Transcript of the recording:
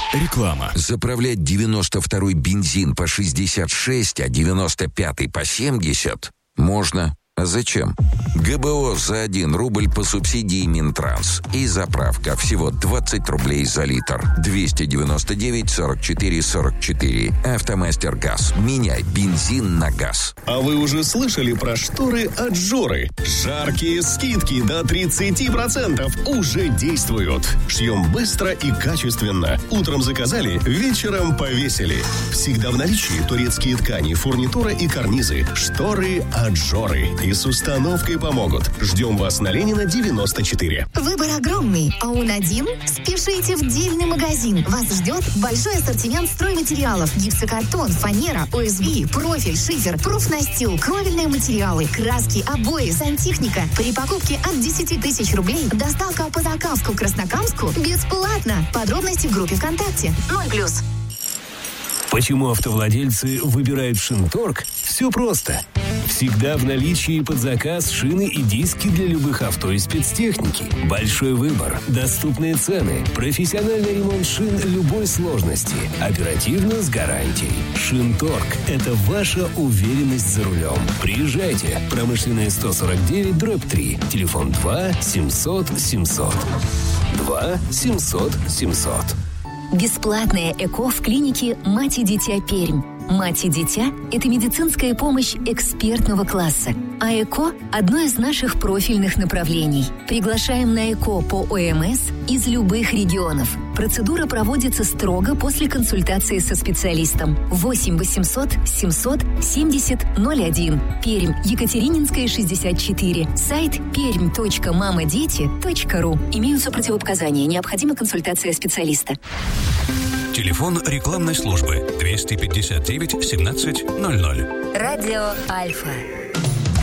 Реклама. Заправлять 92-й бензин по 66, а 95-й по 70 можно. А зачем? ГБО за 1 рубль по субсидии Минтранс. И заправка всего 20 рублей за литр. 299 44 44. Автомастер ГАЗ. Меняй бензин на газ. А вы уже слышали про шторы от Жоры? Жаркие скидки до 30% уже действуют. Шьем быстро и качественно. Утром заказали, вечером повесили. Всегда в наличии турецкие ткани, фурнитура и карнизы. Шторы от Жоры. И с установкой помогут. Ждем вас на Ленина, 94. Выбор огромный, а он один? Спешите в Дельный магазин. Вас ждет большой ассортимент стройматериалов: гипсокартон, фанера, ОСБ, профиль, шифер, профнастил, кровельные материалы, краски, обои, сантехника. При покупке от 10 тысяч рублей доставка по заказу Краснокамску бесплатно. Подробности в группе ВКонтакте. 0+. Почему автовладельцы выбирают Шинторг? Все просто. Всегда в наличии под заказ шины и диски для любых авто и спецтехники. Большой выбор, доступные цены, профессиональный ремонт шин любой сложности, оперативно с гарантией. Шинторг – это ваша уверенность за рулем. Приезжайте. Промышленная 149/3. Телефон 2 700 700. 2 700 700. Бесплатное ЭКО в клинике «Мать и дитя Пермь». «Мать и дитя» – это медицинская помощь экспертного класса. А ЭКО – одно из наших профильных направлений. Приглашаем на ЭКО по ОМС из любых регионов. Процедура проводится строго после консультации со специалистом. 8 800 700 70 01. Пермь, Екатерининская, 64. Сайт perm.mamadeti.ru. Имеются противопоказания. Необходима консультация специалиста. Телефон рекламной службы 259 17 00. Радио Альфа.